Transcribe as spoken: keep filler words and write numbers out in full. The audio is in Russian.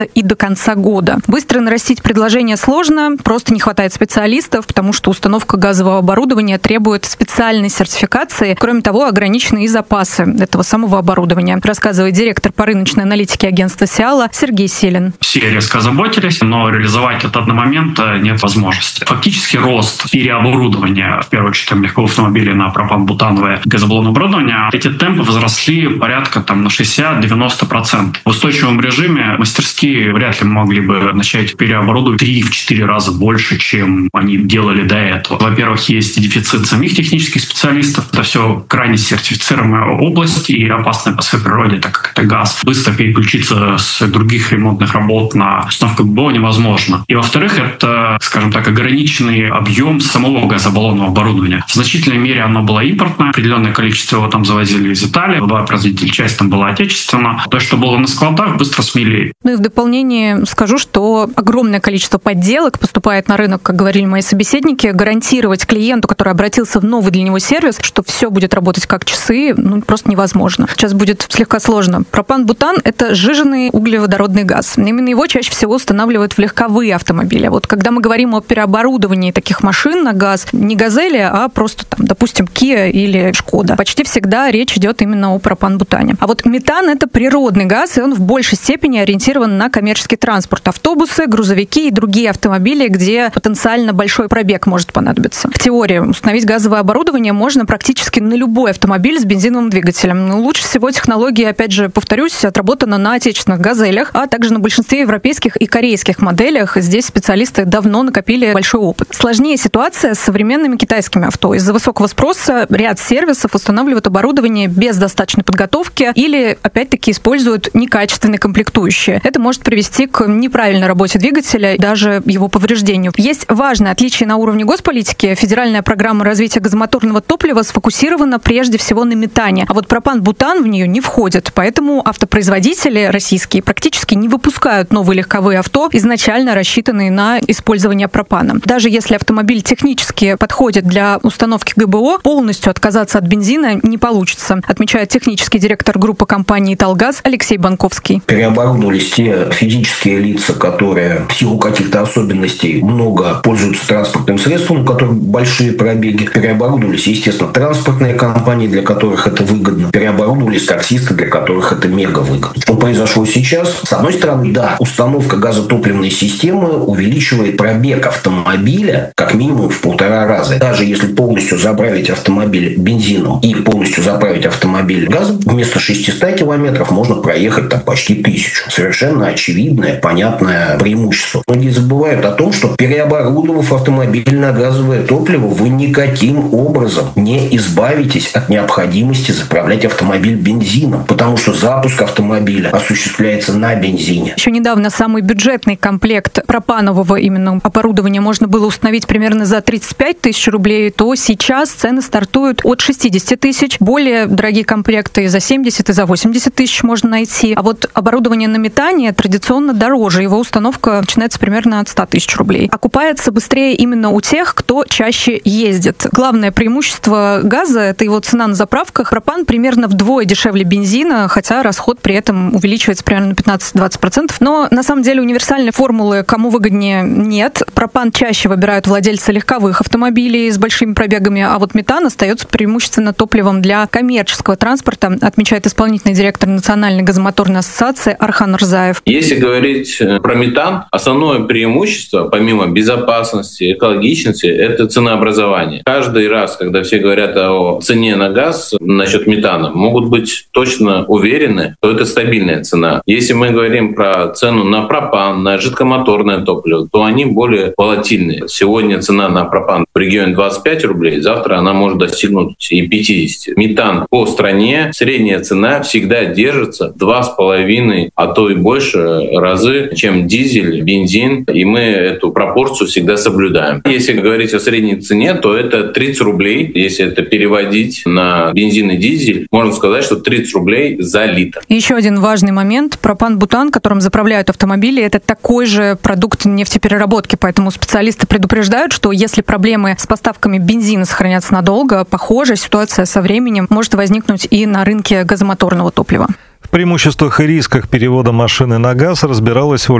и до конца года. Быстро нарастить предложение сложно, просто не хватает специалистов, потому что установка газового оборудования требует специальной сертификации. Кроме того, ограничены и запасы этого самого оборудования, рассказывает директор по рыночной аналитике агентства Сиала Сергей Селин. Все резко озаботились, но реализовать это одномоментно нет возможности. Фактически рост переоборудования, в первую очередь, легковых автомобилей на пропан-бутановое газобаллонное оборудование, эти темпы возросли порядка там, на шестьдесят-девяносто процентов. В устойчивом режиме мастерские вряд ли могли бы начать переоборудовать три-четыре раза больше, чем они делали до этого. Во-первых, есть дефицит самих технических специалистов. Это все крайне сертифицированная область и опасная по своей природе, так как это газ. Быстро переключиться с других ремонтных работ на установку ГБО невозможно. И во-вторых, это, скажем так, ограниченный объем самого газобаллонного оборудования. В значительной мере оно было импортное. Определенное количество его там завозили из Италии. Два производителя, часть там была отечественная. То, что было на складах, быстро смели. Ну и в дополнение скажу, что огромное количество подделок поступает на рынок, как говорили мои собеседники. Гарантировать клиенту, который обратился в новый для него сервис, что все будет работать как часы, ну, просто невозможно. Сейчас будет слегка сложно. Пропан-бутан — это сжиженный углеводородный газ. Именно его чаще всего устанавливают в легковые автомобили. Вот когда мы говорим о переоборудовании таких машин на газ, не «Газели», а просто, там, допустим, Kia или Шкода, почти всегда речь идет именно о пропан-бутане. А вот метан — это природный газ, и он в большей степени ориентирован на коммерческий транспорт. Автобусы, грузовики и другие автомобили, где потенциально большой пробег может понадобиться. В теории установить газовое оборудование можно практически на любой автомобиль с бензиновым двигателем. Но лучше всего технология, опять же, повторюсь, отработана на отечественных «Газелях», а также на большинстве европейских и корейских моделях. Здесь специалисты давно накопили большой опыт. Сложнее ситуация с современными китайскими авто. Из-за высокого спроса ряд сервисов устанавливают оборудование без достаточной подготовки или, опять-таки, используют некачественные комплектующие. Это может привести к неправильной работе двигателя и даже его повреждению. Есть важное отличие на уровне госполитики. Федеральная программа развития газомоторного топлива сфокусирована прежде всего на метане, а вот пропан-бутан в нее не входит. Поэтому автопроизводители российские практически не выпускают новые легковые авто, изначально рассчитанные на использование пропана. Даже если автомобиль технически подходит для установки ГБО, полностью отказаться от бензина не получится, отмечает технический директор группы компании «Италгаз» Алексей Банковский. Переоборудовались те физические лица, которые в силу каких-то особенностей много пользуются транспортным средством, у которых большие пробеги. Переоборудовались, естественно, транспортные компании, для которых это выгодно. Переоборудовались таксисты, для которых это мега выгодно. Что произошло сейчас? С одной стороны, да, установка газотопливной системы увеличивает пробег автомобиля как минимум в полтора раза. Даже если полностью заправить автомобиль бензином и полностью заправить автомобиль газом, вместо шестисот километров можно проехать там почти тысячу. Совершенно очевидное, понятное преимущество. Многие забывают о том, что переоборудовав автомобиль на газовое топливо, вы никаким образом не избавитесь от необходимости заправлять автомобиль бензином, потому что запуск автомобиля осуществляется на бензине. Еще недавно самый бюджетный комплект пропанового именно оборудования можно было установить примерно за тридцать пять тысяч рублей, то сейчас цены стартуют от шестьдесят тысяч. Более дорогие комплекты за семьдесят и за восемьдесят тысяч можно найти. А вот оборудование на метане традиционно дороже. Его установка начинается примерно от ста тысяч рублей. Окупается быстрее именно у тех, кто чаще ездит. Главное преимущество газа — это его цена на заправках. Пропан примерно вдвое дешевле бензина, хотя расход при этом увеличивается примерно на пятнадцать-двадцать процентов. Но на самом деле универсальной формулы, кому выгоднее, нет. Пропан чаще выбирают владельцы легковых автомобилей с большими пробегами, а вот метан остается преимущественно топливом для коммерческого транспорта, отмечает исполнительный директор Национальной газомоторной ассоциации Архан Рзаев. Если говорить про метан, основное преимущество, помимо безопасности, экологичности, это ценообразование. Каждый раз, когда все говорят о цене на газ насчет метана, могут быть точно уверены, что это стабильная цена. Если мы говорим про цену на пропан, на жидкомоторное топливо, то они более волатильные. Сегодня цена на пропан в регионе двадцать пять рублей, завтра она может достигнуть и пятьдесят. Метан по стране, средняя цена всегда держится два с половиной, а то и больше разы, чем дизель, бензин, и мы эту пропорцию всегда соблюдаем. Если говорить о средней цене, то это тридцать рублей. Если это переводить на бензин и дизель, можно сказать, что тридцать рублей за литр. Еще один важный момент. Пропан-бутан, которым заправляют автомобили, это такой же продукт нефтепереработки, поэтому специалисты предупреждают, что если проблемы с поставками бензина сохранятся надолго, похожая ситуация со временем может возникнуть и на рынке газомоторного топлива. преимуществах и рисках перевода машины на газ разбиралась